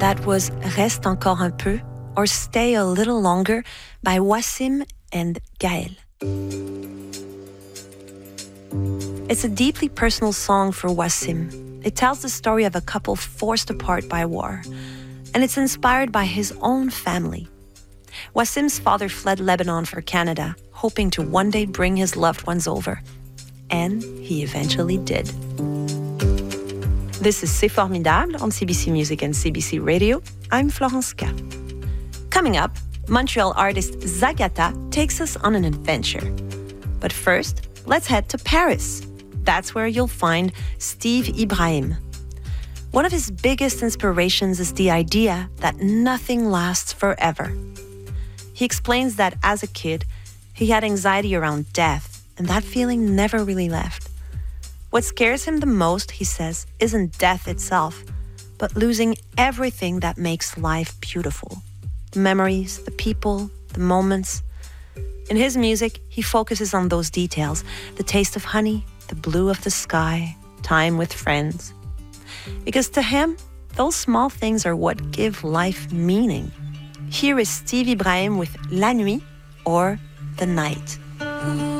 That was Reste encore un peu, or Stay a Little Longer, by Wassim and Gaël. It's a deeply personal song for Wassim. It tells the story of a couple forced apart by war, and it's inspired by his own family. Wassim's father fled Lebanon for Canada, hoping to one day bring his loved ones over. And he eventually did. This is C'est Formidable on CBC Music and CBC Radio. I'm Florence K. Coming up, Montreal artist Zagata takes us on an adventure. But first, let's head to Paris. That's where you'll find Steve Ibrahim. One of his biggest inspirations is the idea that nothing lasts forever. He explains that as a kid, he had anxiety around death, and that feeling never really left. What scares him the most, he says, isn't death itself, but losing everything that makes life beautiful. The memories, the people, the moments. In his music, he focuses on those details, the taste of honey, the blue of the sky, time with friends. Because to him, those small things are what give life meaning. Here is Steve Ibrahim with La Nuit, or The Night.